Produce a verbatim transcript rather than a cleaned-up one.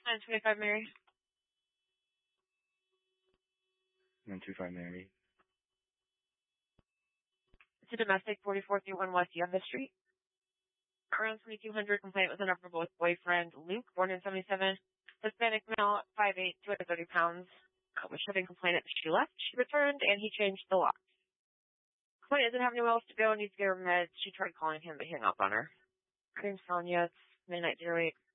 nine twenty-five Mary. nine two five Mary. It's a domestic, forty-four through one West Yucca Street. Around twenty-two hundred, complaint was an upper boyfriend, Luke, born in seventy-seven. Hispanic male, five eight, two hundred thirty pounds. Uh, was shipping complaint at she left. She returned, and he changed the lock. Complaint doesn't have anywhere else to go, needs to get her meds. She tried calling him, but he hung up on her. Her name's Sonia. It's midnight zero eight.